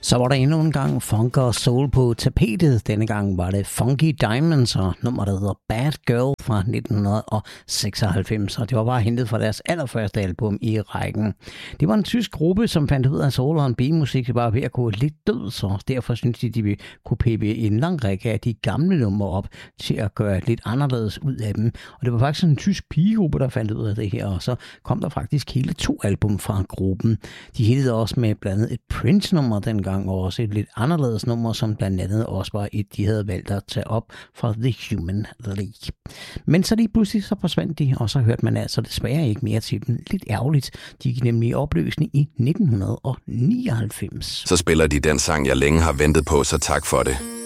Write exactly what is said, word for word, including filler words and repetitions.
Så var der endnu en gang funk og soul på tapetet. Denne gang var det Funky Diamonds og nummer, der hedder Bad Girl fra nitten seksoghalvfems. Og det var bare hentet fra deres allerførste album i rækken. Det var en tysk gruppe, som fandt ud af, at soul og en B-musik var ved at gå lidt død, så derfor syntes de, de kunne pippe en lang række af de gamle numre op til at gøre lidt anderledes ud af dem. Og det var faktisk en tysk pigegruppe, der fandt ud af det her, og så kom der faktisk hele to album fra gruppen. De hittede også med blandt andet et Prince-nummer dengang, og også et lidt anderledes nummer, som blandt andet også var et, de havde valgt at tage op fra The Human League. Men så lige pludselig så forsvandt de, og så hørte man altså desværre ikke mere til dem. Lidt ærgerligt. De gik nemlig i opløsning i nitten nioghalvfems. Så spiller de den sang, jeg længe har ventet på, så tak for det.